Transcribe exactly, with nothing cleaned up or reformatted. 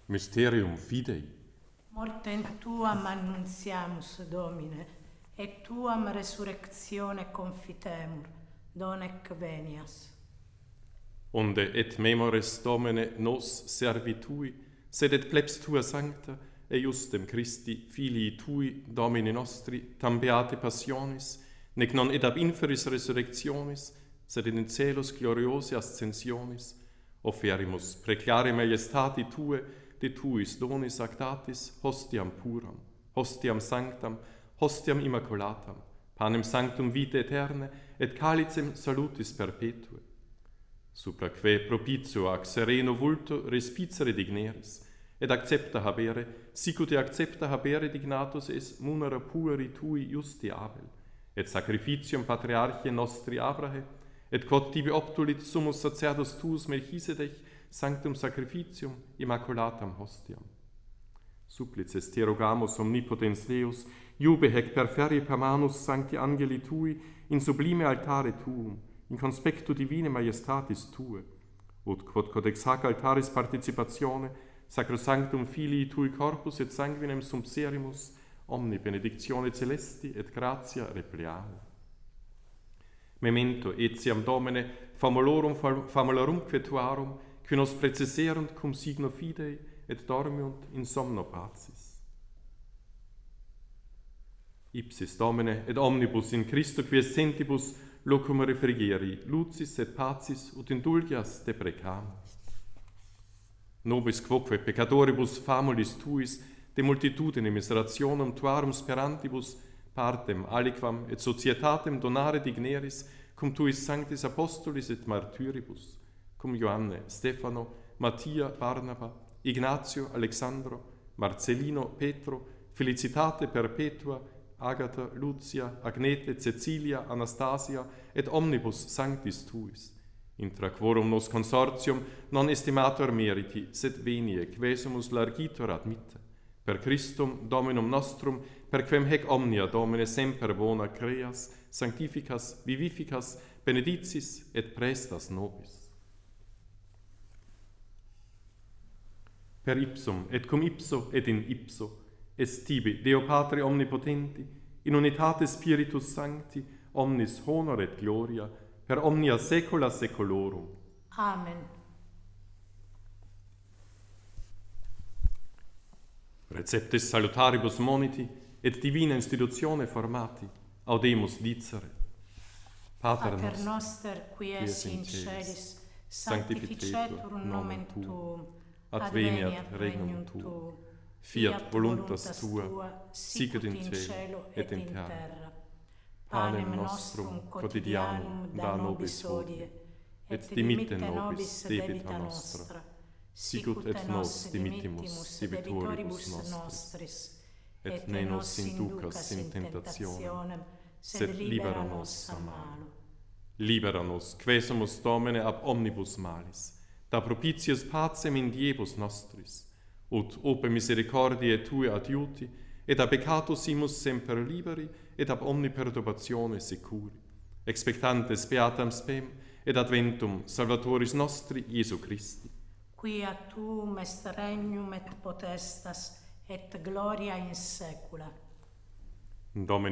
Mysterium Fidei. Mortem tuam annunziamus, Domine, et tuam resurrectione confitemur, donec venias. Onde et memores Domine nos servitui, sed et plebs tua sancta, eiustem Christi, filii tui, Domini nostri, tam beate passionis, nec non ed ab inferis resurrectionis, sed in celus gloriose ascensionis, offerimus preclare maiestati tue, de tuis donis actatis, hostiam puram, hostiam sanctam, hostiam immaculatam, panem sanctum vitae aeterne, et calicem salutis perpetue. Supraque propitio ac sereno vulto respicere digneris, et accepta habere, sicut et accepta habere dignatus es munera pueri tui justi Abel, et sacrificium patriarchae nostri Abrahe, et quod tibi obtulit summus sacerdos tuus Melchisedech, sanctum sacrificium immaculatam hostiam. Supplices te rogamus omnipotens Deus, iube hec per ferie per manus sancti angeli tui, in sublime altare tuum, in conspectu divine maiestatis tue, ut quod codex hac altaris participatione, sacrosanctum filii tui corpus et sanguinem sumpserimus, omni benedictione celesti et gratia repleae. Memento etiam Domine famulorum famulorumque tuarum, qui nos preceserunt cum signo fidei et dormiunt in somno pacis. Ipsis Domine et omnibus in Christo quiescentibus locum refrigeri, lucis et pacis ut indulgias deprecamus. Nobis quoque peccatoribus famulis tuis de multitudine miserationum tuarum sperantibus partem aliquam et societatem donare digneris cum tuis sanctis apostolis et martyribus, cum Ioanne, Stefano, Mattia, Barnaba, Ignatio, Alexandro, Marcellino, Petro, Felicitate perpetua, Agata, Lucia, Agnete, Cecilia, Anastasia, et omnibus sanctis tuis, intra quorum nos consortium non estimator meriti, sed venie quesumus largitor admitte, per Christum Dominum nostrum, per quem hec omnia Domine semper bona creas, sanctificas, vivificas, benedicis et prestas nobis. Per ipsum et cum ipso et in ipso, est tibi, Deo Patre omnipotenti, in unitate Spiritus Sancti, omnis honor et gloria, per omnia saecula saeculorum. Amen. Receptis salutaribus moniti, et divina institutione formati, audemus dicere. Pater, Pater noster, qui es in celis, sanctificetur nomen tuum, adveniat regnum tuum, fiat voluntas tua, sicut in cielo et in terra. Panem nostrum quotidianum da nobis hodie, et dimitte nobis debita nostra, sicut et nos dimittimus debitoribus nostris, et ne nos inducas in tentationem, sed libera nos a malo. Libera nos, quesumus Domine ab omnibus malis, da propitius pacem in diebus nostris, ut ope misericordiae Tue adiuti, et ab peccatus imus semper liberi, et ab omni perturbatione securi, expectantes beatam spem, et adventum Salvatoris nostri Iesu Christi. Quia tuum est regnum et potestas, et gloria in saecula. Domine